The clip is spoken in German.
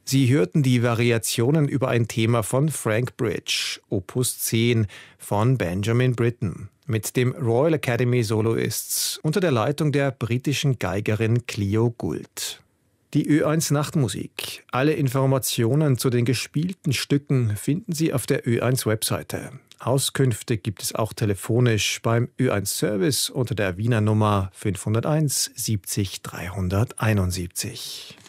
Sie hörten die Variationen über ein Thema von Frank Bridge, Opus 10 von Benjamin Britten, mit dem Royal Academy Soloists unter der Leitung der britischen Geigerin Clio Gould. Die Ö1 Nachtmusik. Alle Informationen zu den gespielten Stücken finden Sie auf der Ö1 Webseite. Auskünfte gibt es auch telefonisch beim Ö1 Service unter der Wiener Nummer 501 70 371.